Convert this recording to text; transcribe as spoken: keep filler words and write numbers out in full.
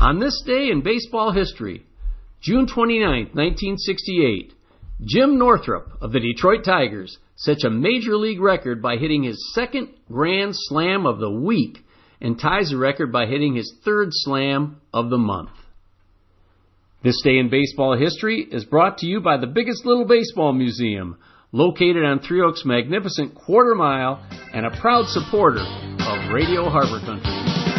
On this day in baseball history, June twenty-ninth, nineteen sixty-eight, Jim Northrup of the Detroit Tigers sets a major league record by hitting his second grand slam of the week and ties the record by hitting his third slam of the month. This day in baseball history is brought to you by the Biggest Little Baseball Museum, located on Three Oaks' magnificent quarter mile and a proud supporter of Radio Harbor Country.